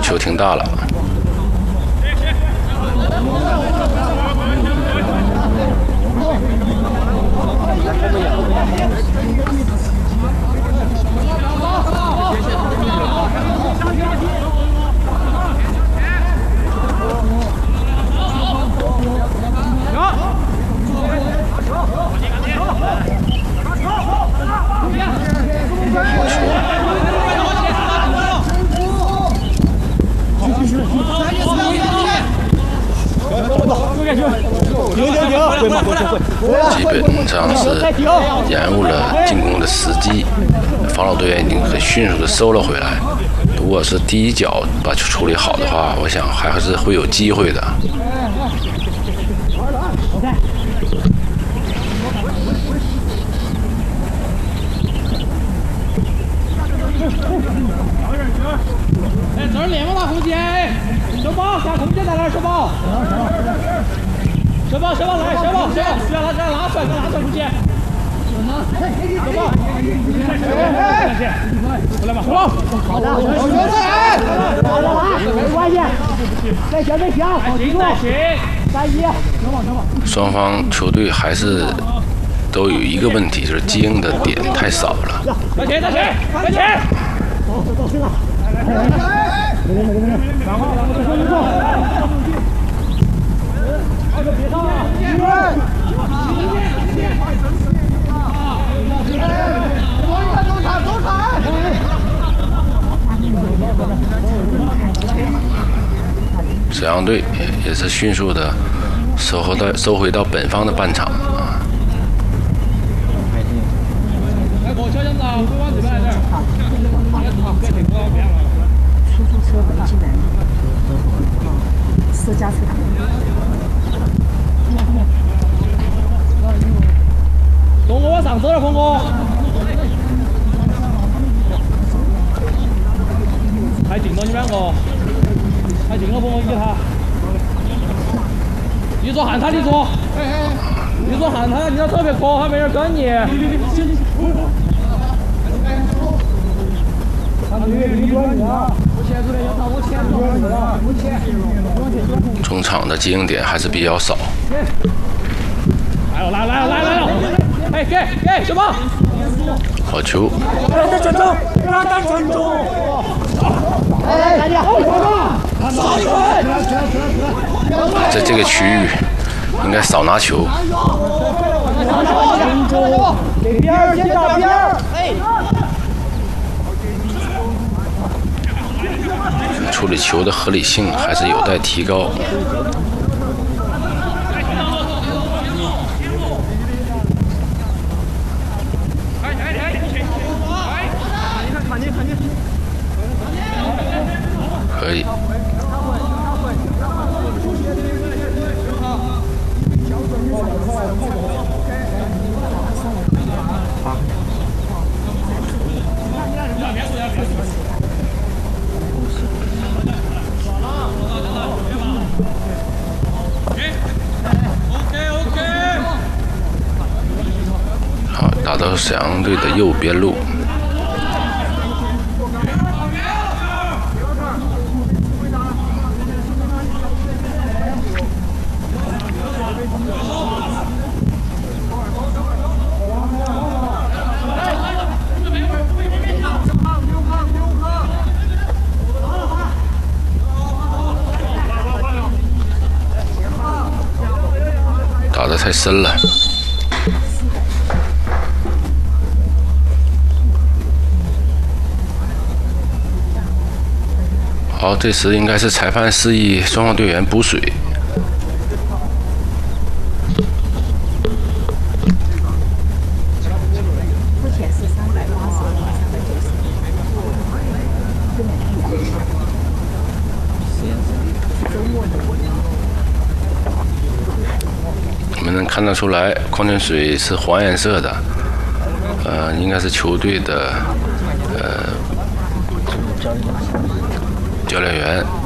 球挺大了。基本上是延误了进攻的时机，防守队员已经很迅速的收了回来。如果是第一脚把球处理好的话，我想还是会有机会的。 这儿练不到空间，收宝，下空间在哪儿？收宝，收宝，收宝来，收宝，需要他这儿拉出来，拉出来空间。收宝，过来吧，收宝，好的，没关系，再小再小，记住，3-1， 双方球队还是都有一个问题，就是接应的点太少了。 快起，快起！ 沈阳队也是迅速的收回到本方的半场啊。 出租车回去南私家车打。 东哥往上走了，峰哥。太近了，你们两个。太近了，峰哥，依他。你做汉他，你做。你做汉他，你要特别磕，还没人跟你。 中场的接应点还是比较少。 来了！哎，给，什么？ 好球！ 让他尊重！ 在这个区域应该少拿球。 这边接到边儿， 处理球的合理性还是有待提高。可以。好，打到沈阳队的右边路。打得太深了。好，这时应该是裁判示意双方队员补水。 之前是380， 我们能看得出来，矿泉水是黄颜色的，应该是球队的教练员